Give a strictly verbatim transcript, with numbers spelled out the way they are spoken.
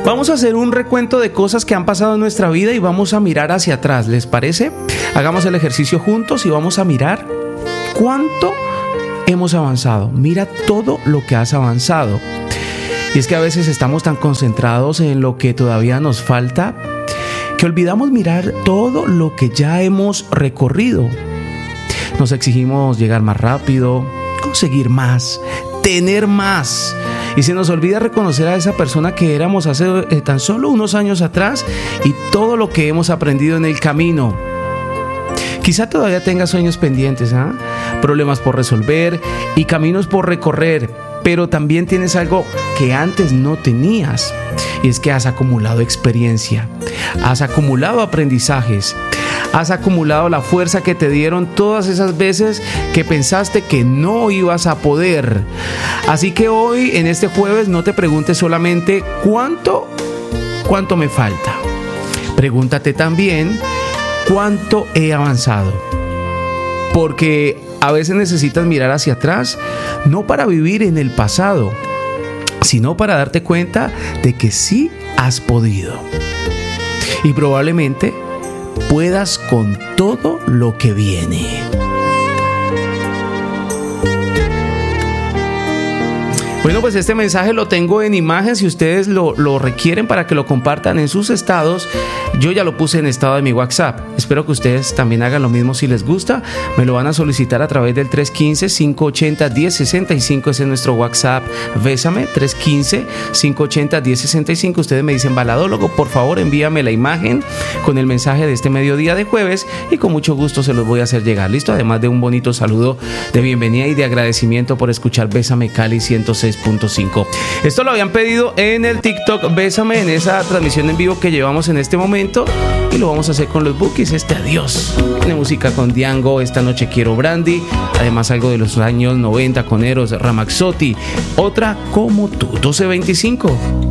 Vamos a hacer un recuento de cosas que han pasado en nuestra vida y vamos a mirar hacia atrás, ¿les parece? Hagamos el ejercicio juntos y vamos a mirar cuánto hemos avanzado. Mira todo lo que has avanzado. Y es que a veces estamos tan concentrados en lo que todavía nos falta que olvidamos mirar todo lo que ya hemos recorrido. Nos exigimos llegar más rápido, conseguir más, tener más. Y se nos olvida reconocer a esa persona que éramos hace eh, tan solo unos años atrás y todo lo que hemos aprendido en el camino. Quizá todavía tengas sueños pendientes, ¿eh? problemas por resolver y caminos por recorrer, pero también tienes algo que antes no tenías. Y es que has acumulado experiencia, has acumulado aprendizajes, has acumulado la fuerza que te dieron todas esas veces que pensaste que no ibas a poder. Así que hoy, en este jueves, no te preguntes solamente cuánto, cuánto me falta. Pregúntate también cuánto he avanzado. Porque a veces necesitas mirar hacia atrás, no para vivir en el pasado, sino para darte cuenta de que sí has podido. Y probablemente puedas con todo lo que viene. Bueno, pues este mensaje lo tengo en imagen. Si ustedes lo, lo requieren para que lo compartan en sus estados, yo ya lo puse en estado de mi WhatsApp. Espero que ustedes también hagan lo mismo si les gusta. Me lo van a solicitar a través del tres uno cinco, cinco ocho cero, uno cero seis cinco. Ese es nuestro WhatsApp. Bésame, tres uno cinco, cinco ocho cero, uno cero seis cinco. Ustedes me dicen, baladólogo, por favor envíame la imagen con el mensaje de este mediodía de jueves y con mucho gusto se los voy a hacer llegar. ¿Listo? Además de un bonito saludo de bienvenida y de agradecimiento por escuchar Bésame Cali ciento seis punto cinco. Esto lo habían pedido en el TikTok Bésame, en esa transmisión en vivo que llevamos en este momento, y lo vamos a hacer con los Bookies. Este Adiós, tiene música con Diango, Esta Noche Quiero Brandy, además algo de los años noventa con Eros Ramazzotti, Otra Como Tú. Doce veinticinco.